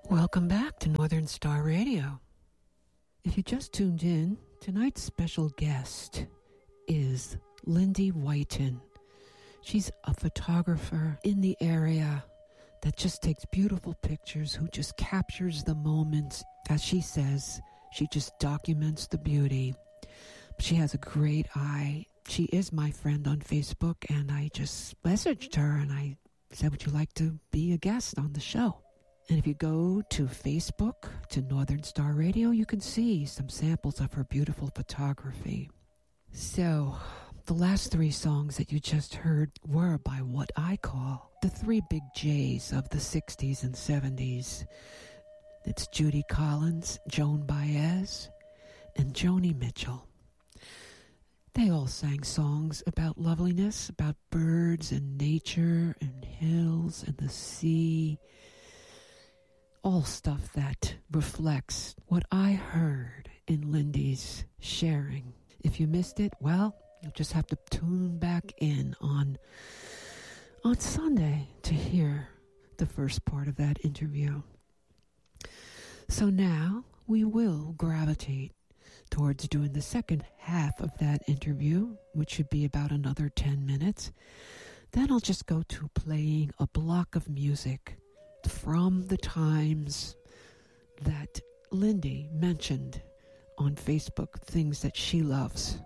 Welcome back to Northern Star Radio. If you just tuned in, tonight's special guest is Lindy Whiten. She's a photographer in the area that just takes beautiful pictures, who just captures the moments. As she says, she just documents the beauty. She has a great eye. She is my friend on Facebook, and I just messaged her and I said, would you like to be a guest on the show? And if you go to Facebook, to Northern Star Radio, you can see some samples of her beautiful photography. So, the last three songs that you just heard were by what I call the three big J's of the 60s and 70s. It's Judy Collins, Joan Baez, and Joni Mitchell. They all sang songs about loveliness, about birds and nature and hills and the sea. All stuff that reflects what I heard in Lindy's sharing. If you missed it, well, you'll just have to tune back in on Sunday to hear the first part of that interview. So now we will gravitate towards doing the second half of that interview, which should be about another 10 minutes. Then I'll just go to playing a block of music from the times that Lindy mentioned on Facebook, things that she loves.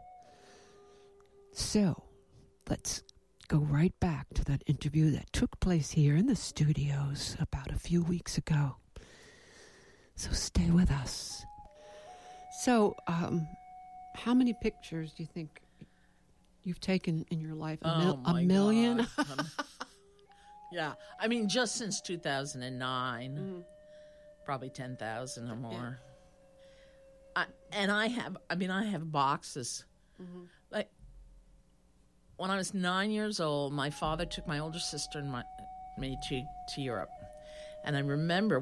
So let's go right back to that interview that took place here in the studios about a few weeks ago. So stay with us. So, how many pictures do you think you've taken in your life? A million? Yeah, I mean, just since 2009, probably 10,000 or more. Yeah. I have boxes. Mm-hmm. Like, when I was 9 years old, my father took my older sister and me to Europe. And I remember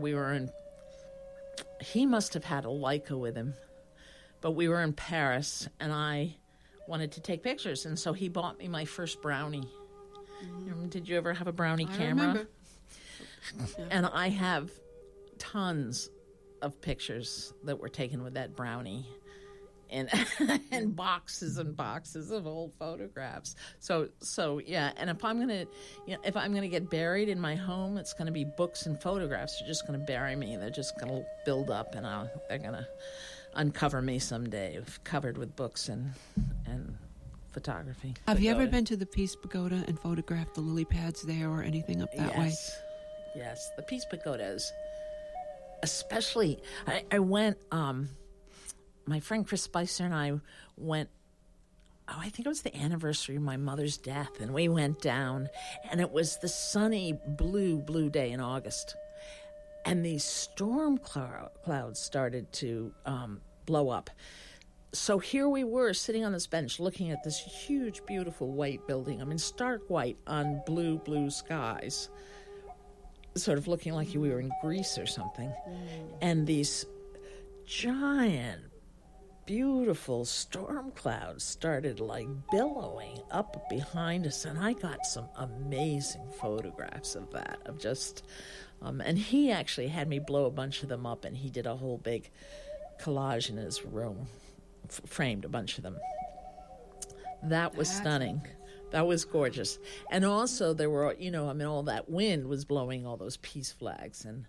he must have had a Leica with him, but we were in Paris, and I wanted to take pictures, and so he bought me my first Brownie. Did you ever have a Brownie camera? Remember. Yeah. And I have tons of pictures that were taken with that Brownie, and boxes and boxes of old photographs. So yeah. And if I'm gonna get buried in my home, it's gonna be books and photographs. They're just gonna bury me. They're just gonna build up, and they're gonna uncover me someday, covered with books and photography. Have you ever been to the Peace Pagoda and photographed the lily pads there or anything up that way? Yes, the Peace Pagodas. Especially, I went, my friend Chris Spicer and I went, I think it was the anniversary of my mother's death, and we went down, and it was the sunny blue day in August. And these storm clouds started to blow up. So here we were sitting on this bench looking at this huge, beautiful white building. I mean, stark white on blue skies, sort of looking like we were in Greece or something. And these giant, beautiful storm clouds started like billowing up behind us. And I got some amazing photographs of that, of just, and he actually had me blow a bunch of them up, and he did a whole big collage in his room. Framed a bunch of them. That was stunning. That was gorgeous. And also there were, all that wind was blowing all those peace flags, and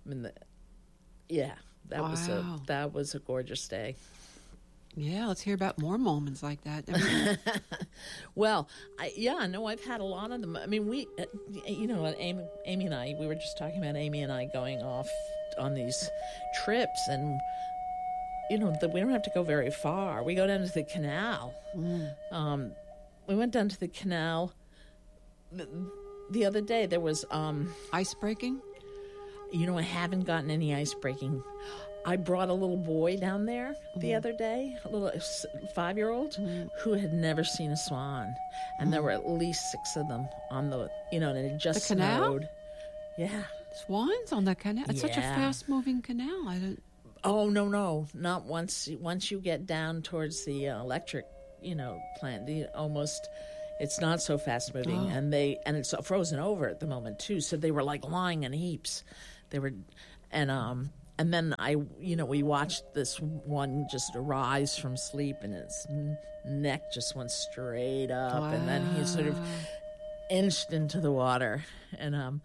that was a gorgeous day. Yeah, let's hear about more moments like that. Well, I've had a lot of them. I mean, we, Amy and I, we were just talking about Amy and I going off on these trips, and we don't have to go very far. We go down to the canal. We went down to the canal the other day. There was ice breaking. I haven't gotten any ice breaking. I brought a little boy down there the other day, a little 5-year-old who had never seen a swan, and there were at least 6 of them on and it just the canal? snowed. Yeah, swans on the canal. It's such a fast-moving canal. Oh, no, not once you get down towards the electric, plant. It's not so fast moving, and it's frozen over at the moment too. So they were like lying in heaps. And then we watched this one just arise from sleep, and its neck just went straight up, Wow. and then he sort of inched into the water. And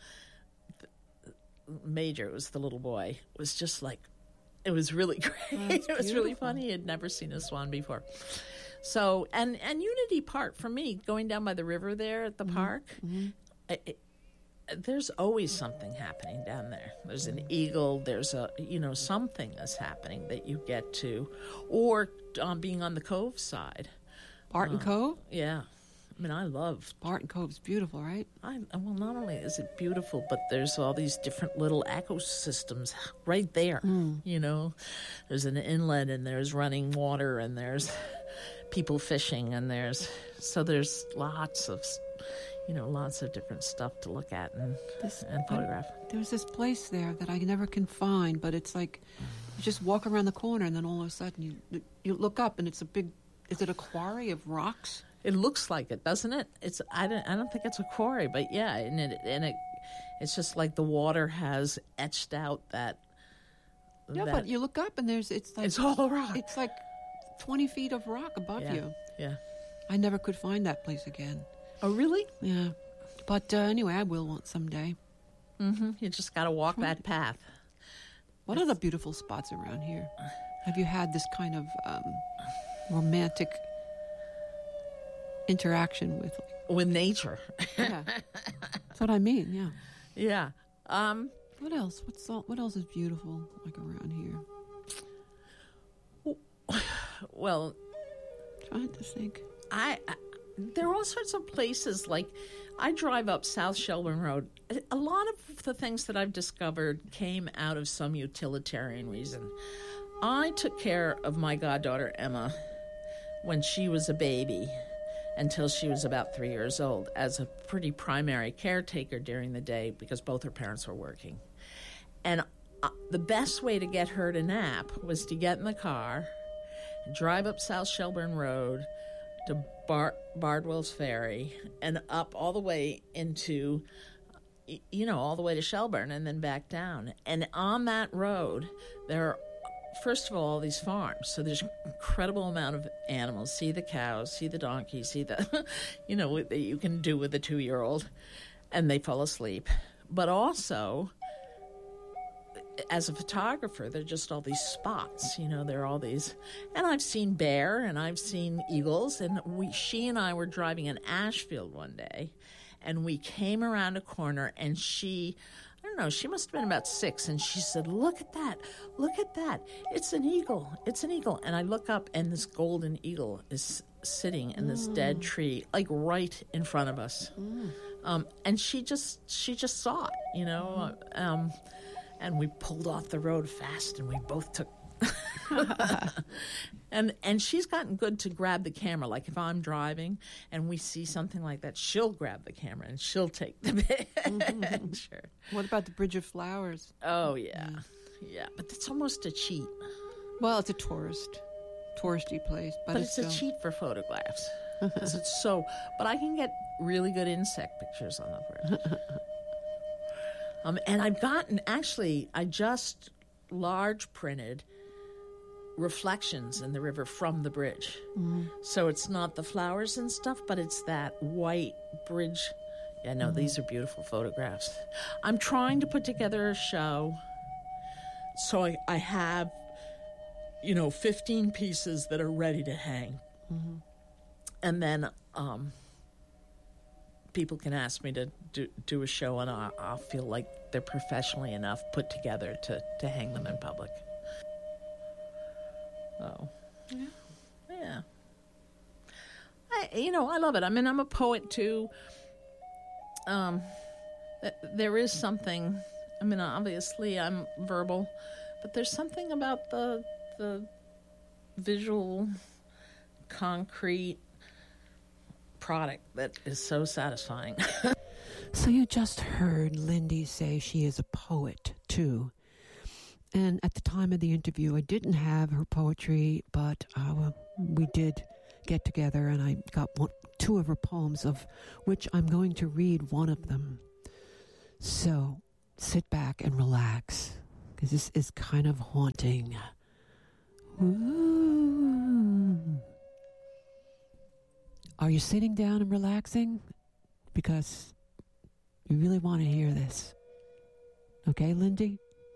Major, it was the little boy, was just like, it was really great. It was really beautiful. funny. He had never seen a swan before. So, and Unity Park, for me, going down by the river there at the park, there's always something happening down there. There's an eagle. There's something is happening that you get to, or being on the Cove side. Barton Cove? Yeah, I mean, I love. Barton Cove's beautiful, right? Well, not only is it beautiful, but there's all these different little ecosystems right there. There's an inlet, and there's running water, and there's people fishing, and there's lots of different stuff to look at and photograph. There's this place there that I never can find, but it's like you just walk around the corner, and then all of a sudden you look up, and it's a big. Is it a quarry of rocks? It looks like it, doesn't it? I don't think it's a quarry, but yeah, it's just like the water has etched out that. Yeah, but you look up, and it's all rock. It's like 20 feet of rock above you. Yeah. I never could find that place again. Oh, really? Yeah, but anyway, I will someday. Mm-hmm. You just got to walk that path. What are the beautiful spots around here? Have you had this kind of romantic interaction with nature? Yeah, that's what I mean. Yeah. Yeah. What else? What else is beautiful like around here? Well, Trying to think. There are all sorts of places. Like, I drive up South Shelburne Road. A lot of the things that I've discovered came out of some utilitarian reason. I took care of my goddaughter Emma when she was a baby until she was about 3 years old as a pretty primary caretaker during the day because both her parents were working. And the best way to get her to nap was to get in the car and drive up South Shelburne Road to Bardwell's Ferry and up all the way into, all the way to Shelburne and then back down. And on that road, there are, first of all these farms. So there's an incredible amount of animals. See the cows, see the donkeys, see the, that you can do with a 2-year-old. And they fall asleep. But also, as a photographer, there are just all these spots, there are all these, and I've seen bear and I've seen eagles, and she and I were driving in Ashfield one day, and we came around a corner, and she must have been about 6, and she said, look at that, it's an eagle, and I look up, and this golden eagle is sitting in this dead tree, like right in front of us, and she just saw it, and we pulled off the road fast, and we both took. and she's gotten good to grab the camera. Like if I'm driving and we see something like that, she'll grab the camera and she'll take the picture. What about the Bridge of Flowers? Oh yeah, but it's almost a cheat. Well, it's a touristy place, but it's a cheat for photographs. Because it's so. But I can get really good insect pictures on the bridge. And I just large printed reflections in the river from the bridge. Mm-hmm. So it's not the flowers and stuff, but it's that white bridge. Yeah, no, these are beautiful photographs. I'm trying to put together a show. So I have, 15 pieces that are ready to hang. Mm-hmm. And then people can ask me to do a show, and I'll feel like they're professionally enough put together to hang them in public. Oh, yeah. I love it. I mean, I'm a poet too. There is something. I mean, obviously, I'm verbal, but there's something about the visual, concrete product that is so satisfying. So you just heard Lindy say she is a poet too. And at the time of the interview, I didn't have her poetry, but we did get together and I got 2 of her poems, of which I'm going to read one of them. So sit back and relax because this is kind of haunting. Ooh. Are you sitting down and relaxing? Because you really want to hear this. Okay, Lindy?